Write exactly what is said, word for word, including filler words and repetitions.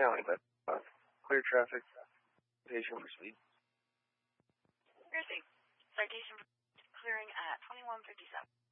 County, but uh, clear traffic. Citation for speed. Here's a citation for clearing at twenty-one fifty-seven.